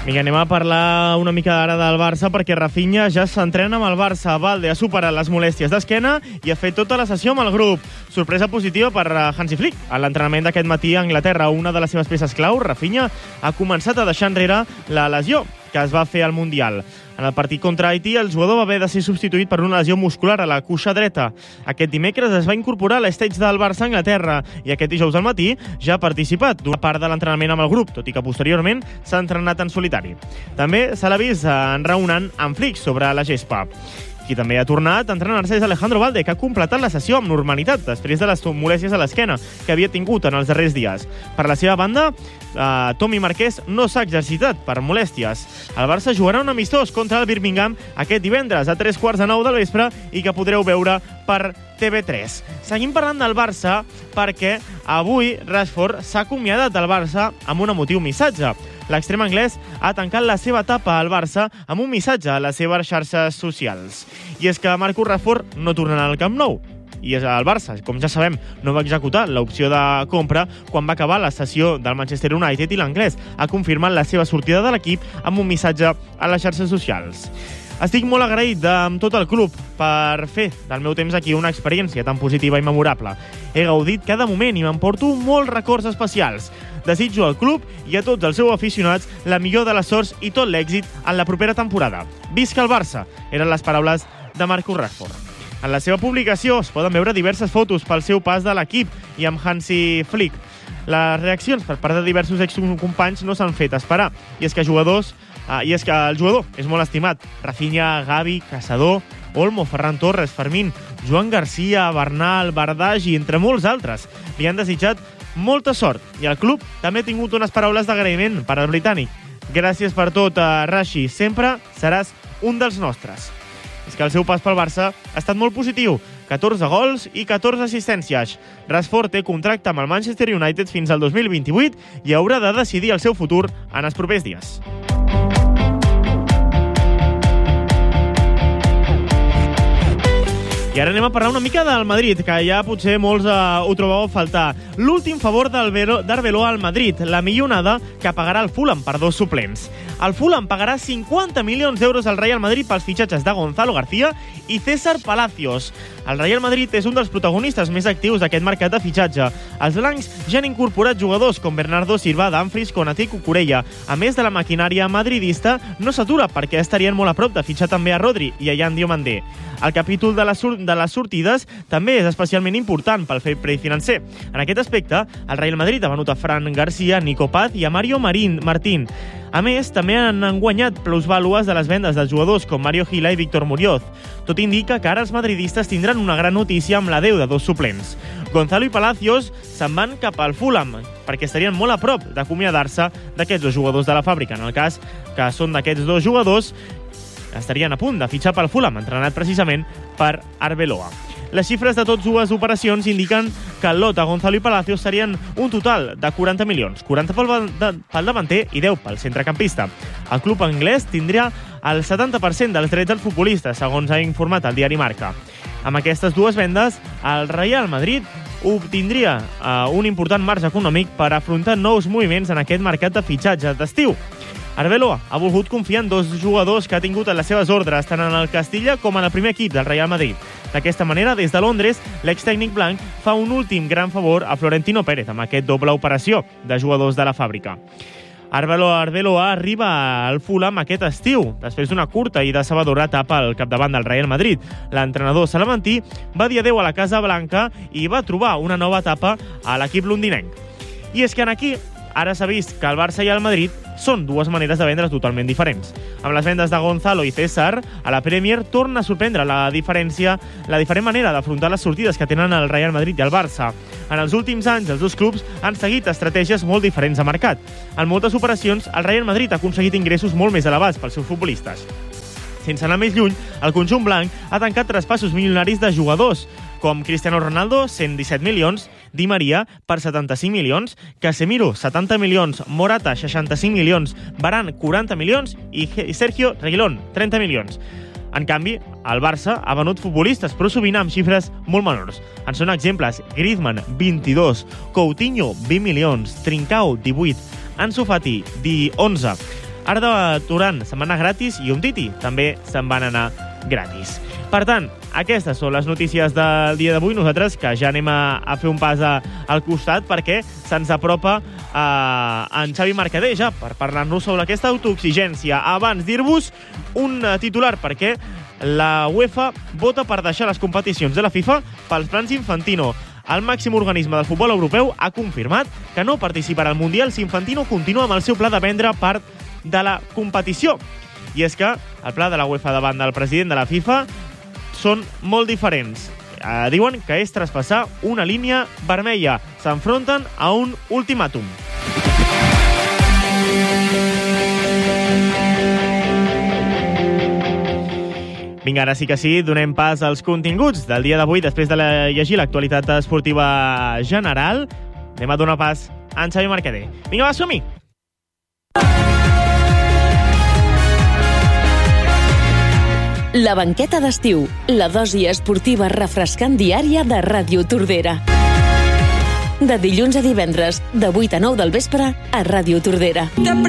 Vinga, anem a parlar una mica ara del Barça perquè Rafinha ja s'entrena amb el Barça. Valde ha superat les molèsties d'esquena i ha fet tota la sessió amb el grup. Sorpresa positiva per Hansi Flick. A l'entrenament d'aquest matí a Anglaterra, una de les seves peces clau, Rafinha, ha començat a deixar enrere la lesió que es va fer al Mundial. En el partit contra Haití, el jugador va haver de ser substituït per una lesió muscular a la cuixa dreta. Aquest dimecres es va incorporar a l'estage del Barça a Anglaterra i aquest dijous al matí ja ha participat d'una part de l'entrenament amb el grup, tot i que posteriorment s'ha entrenat en solitari. També se l'ha vist enraonant amb Flick sobre la gespa. Qui també ha tornat a entrenar-se és Alejandro Valde, que ha completat la sessió amb normalitat després de les molèsties a l'esquena que havia tingut en els darrers dies. Per la seva banda, Tommy Marquès no s'ha exercitat per molèsties. El Barça jugarà un amistós contra el Birmingham aquest divendres a 8:45 del vespre i que podreu veure per TV3. Seguim parlant del Barça perquè avui Rashford s'ha acomiadat del Barça amb un emotiu missatge. L'extrem anglès ha tancat la seva etapa al Barça amb un missatge a les seves xarxes socials. I és que Marcus Rashford no tornarà al Camp Nou. I el Barça, com ja sabem, no va executar l'opció de compra quan va acabar la sessió del Manchester United i l'anglès ha confirmat la seva sortida de l'equip amb un missatge a les xarxes socials. Estic molt agraït amb tot el club per fer del meu temps aquí una experiència tan positiva i memorable. He gaudit cada moment i m'emporto molts records especials. Desitjo al club i a tots els seus aficionats la millor de les sorts i tot l'èxit en la propera temporada. Visca el Barça! Eren les paraules de Marcus Rashford. En la seva publicació es poden veure diverses fotos pel seu pas de l'equip i amb Hansi Flick. Les reaccions per part de diversos excompanys no s'han fet esperar, i és que el jugador és molt estimat. Rafinha, Gavi, Caçador, Olmo, Ferran Torres, Fermín, Joan Garcia, Bernal, Bardagi, entre molts altres. Li han desitjat molta sort i el club també ha tingut unes paraules d'agraïment per al britànic. Gràcies per tot, Rashi. Sempre seràs un dels nostres. És que el seu pas pel Barça ha estat molt positiu. 14 gols i 14 assistències. Rashford té contracte amb el Manchester United fins al 2028 i haurà de decidir el seu futur en els propers dies. I ara anem a parlar una mica del Madrid, que ja potser molts ho trobeu a faltar. L'últim favor d'Arbeloa al Madrid, la millonada que pagarà el Fulham per 2 suplents. El Fulham pagarà 50 milions d'euros al Real Madrid pels fitxatges de Gonzalo García i César Palacios. El Real Madrid és un dels protagonistes més actius d'aquest mercat de fitxatge. Els blancs ja han incorporat jugadors com Bernardo Silva, Dumfries, Konaté i Cucurella. A més de la maquinària madridista, no s'atura perquè estarien molt a prop de fitxar també a Rodri i a Yan Diomandé. El capítol de les sortides també és especialment important pel fair play financer. En aquest aspecte, el Real Madrid ha venut a Fran Garcia, Nico Paz i a Mario Martín. A més, també han guanyat plusvàlues de les vendes dels jugadors com Mario Gila i Víctor Muñoz. Tot indica que ara els madridistes tindran una gran notícia amb l'adeu de 2 suplents. Gonzalo i Palacios se'n van cap al Fulham, perquè estarien molt a prop d'acomiadar-se d'aquests 2 jugadors de la fàbrica. En el cas que són d'aquests 2 jugadors, estarien a punt de fitxar pel Fulham, entrenat precisament per Arbeloa. Les xifres de totes dues operacions indiquen que el lot a Gonzalo i Palacios serien un total de 40 milions, 40 pel davanter i 10 pel centrecampista. El club anglès tindria el 70% dels drets del futbolista, segons ha informat el diari Marca. Amb aquestes dues vendes, el Real Madrid obtindria un important marge econòmic per afrontar nous moviments en aquest mercat de fitxatge d'estiu. Arbeloa ha volgut confiar en 2 jugadors que ha tingut a les seves ordres, tant en el Castilla com en el primer equip del Real Madrid. D'aquesta manera, des de Londres, l'extècnic blanc fa un últim gran favor a Florentino Pérez amb aquest doble operació de jugadors de la fàbrica. Arbeloa arriba al Fulham aquest estiu, després d'una curta i decebedora etapa al capdavant del Real Madrid. L'entrenador salamantí va dir adeu a la Casa Blanca i va trobar una nova etapa a l'equip londinenc. I és que aquí ara s'ha vist que el Barça i el Madrid són 2 maneres de vendre totalment diferents. Amb les vendes de Gonzalo i César, a la Premier torna a sorprendre la diferent manera d'afrontar les sortides que tenen el Real Madrid i el Barça. En els últims anys, els 2 clubs han seguit estratègies molt diferents de mercat. En moltes operacions, el Real Madrid ha aconseguit ingressos molt més elevats pels seus futbolistes. Sense anar més lluny, el conjunt blanc ha tancat traspassos milionaris de jugadors, com Cristiano Ronaldo, 117 milions, Di Maria, per 75 milions, Casemiro, 70 milions, Morata, 65 milions, Varane, 40 milions i Sergio Reguilón, 30 milions. En canvi, el Barça ha venut futbolistes, però sovint amb xifres molt menors. En són exemples Griezmann, 22, Coutinho, 20 milions, Trincao, 18, Ansu Fati, 11. Arda Turan se'n va anar gratis i Umtiti també se'n van anar gratis. Per tant, aquestes són les notícies del dia d'avui. Nosaltres que ja anem a fer un pas al costat perquè se'ns apropa en Xavi Mercader ja per parlar-nos sobre aquesta autoexigència. Abans dir-vos un titular perquè la UEFA vota per deixar les competicions de la FIFA pels plans Infantino. El màxim organisme del futbol europeu ha confirmat que no participarà al Mundial si Infantino continua amb el seu pla de prendre part de la competició. I és que el pla de la UEFA davant del president de la FIFA són molt diferents. Diuen que és traspassar una línia vermella. S'enfronten a un ultimàtum. Vinga, ara sí que sí, donem pas als continguts del dia d'avui. Després de llegir l'actualitat esportiva general, anem a donar pas a en Xavi Mercader. Vinga, va, som-hi! La banqueta d'estiu, la dosi esportiva refrescant diària de Ràdio Tordera. De dilluns a divendres, de 8 a 9 del vespre, a Ràdio Tordera.